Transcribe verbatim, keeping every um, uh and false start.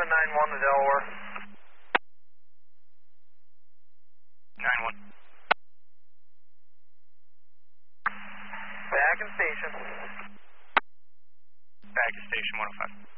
seven nine one to Delaware. nine one. Back in station. Back to station one oh five.